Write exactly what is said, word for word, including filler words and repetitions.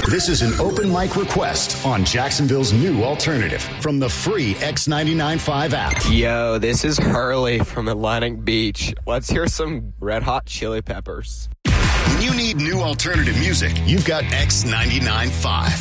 This is an open mic request on Jacksonville's new alternative from the free X ninety-nine point five app. Yo, this is Hurley from Atlantic Beach. Let's hear some Red Hot Chili Peppers. When you need new alternative music, you've got X ninety-nine point five.